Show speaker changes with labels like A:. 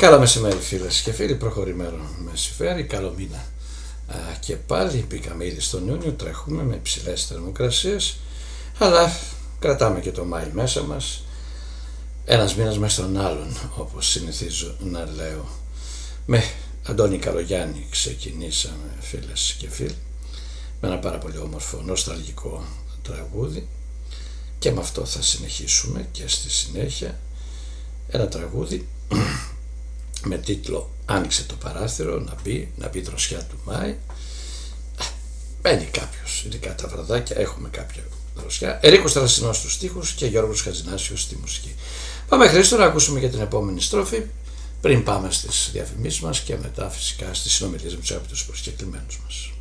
A: Καλό μεσημέρι φίλες και φίλοι, προχωρημένο μεσημέρι, καλό μήνα. Και πάλι μπήκαμε ήδη στον Ιούνιο, τρέχουμε με υψηλές θερμοκρασίες, αλλά κρατάμε και το Μάη μέσα μας, ένας μήνας μέσα στον άλλον, όπως συνηθίζω να λέω. Με Αντώνη Καλογιάννη ξεκινήσαμε φίλες και φίλοι, με ένα πάρα πολύ όμορφο νοσταλγικό τραγούδι, και με αυτό θα συνεχίσουμε και στη συνέχεια. Ένα τραγούδι με τίτλο «Άνοιξε το παράθυρο να μπει δροσιά του Μάη». Μπαίνει κάποιος, ειδικά τα βραδάκια έχουμε κάποια δροσιά. Ερίκος Θρασινός στους στίχους και Γιώργος Χατζηνάσιος στη μουσική. Πάμε Χρήστο να ακούσουμε για την επόμενη στροφή, πριν πάμε στις διαφημίσεις μας και μετά φυσικά στις συνομιλίες με τους αγαπητούς προσκεκλημένους μας.